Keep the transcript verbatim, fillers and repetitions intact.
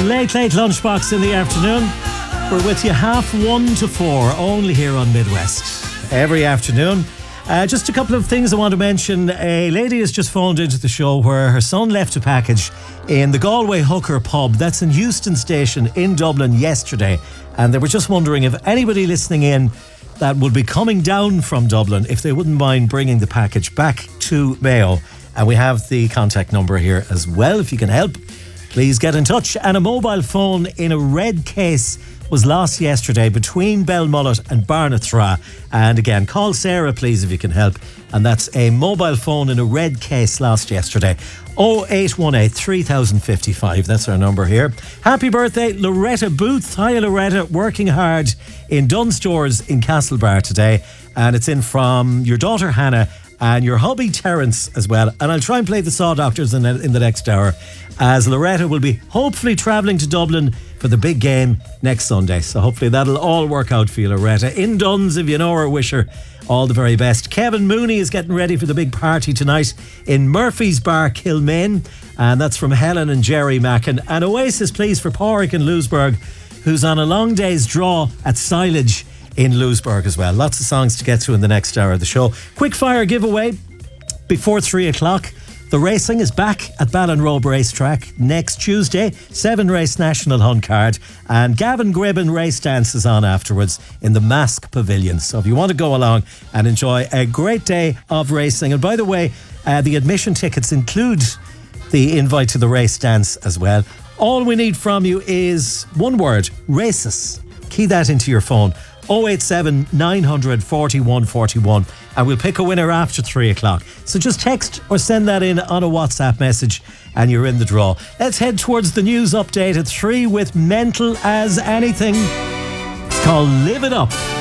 Late, late lunchbox in the afternoon. We're with you half one to four, only here on Midwest. Every afternoon. Uh, just a couple of things I want to mention. A lady has just phoned into the show where her son left a package in the Galway Hooker pub. That's in Euston Station in Dublin yesterday. And they were just wondering if anybody listening in that would be coming down from Dublin, if they wouldn't mind bringing the package back to Mayo. And we have the contact number here as well. If you can help, please get in touch. And a mobile phone in a red case was lost yesterday between Belmullet and Barnathra. And again, call Sarah, please, if you can help. And that's a mobile phone in a red case lost yesterday. oh eight one eight, three thousand fifty-five. That's our number here. Happy birthday, Loretta Booth. Hi, Loretta. Working hard in Dunn Stores in Castlebar today. And it's in from your daughter, Hannah, and your hubby Terence as well. And I'll try and play the Saw Doctors in the, in the next hour, as Loretta will be hopefully travelling to Dublin for the big game next Sunday. So hopefully that'll all work out for you, Loretta. In Duns, if you know her, wish her all the very best. Kevin Mooney is getting ready for the big party tonight in Murphy's Bar, Kilmaine. And that's from Helen and Jerry Mackin. And Oasis, please, for Porrick in Lewisburg, who's on a long day's draw at Silage in Lewisburg as well. Lots of songs to get to in the next hour of the show. Quick fire giveaway before three o'clock. The racing is back at Ballinrobe Racetrack next Tuesday. Seven race national hunt card. And Gavin Gribben race dance is on afterwards in the Mask Pavilion. So if you want to go along and enjoy a great day of racing. And by the way, uh, the admission tickets include the invite to the race dance as well. All we need from you is one word: races. Key that into your phone. oh eight seven, nine hundred, forty-one forty-one, and we'll pick a winner after three o'clock. So just text or send that in on a WhatsApp message and you're in the draw. Let's head towards the news update at three with Mental as Anything. It's called Live It Up.